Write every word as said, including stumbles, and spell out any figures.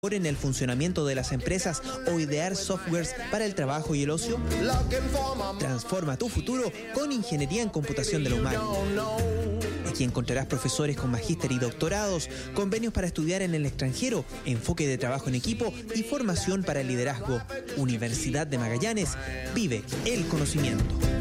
en el funcionamiento de las empresas o idear softwares para el trabajo y el ocio? Transforma tu futuro con Ingeniería en Computación de la UMAC. Aquí encontrarás profesores con magíster y doctorados, convenios para estudiar en el extranjero, enfoque de trabajo en equipo y formación para el liderazgo. Universidad de Magallanes, vive el conocimiento.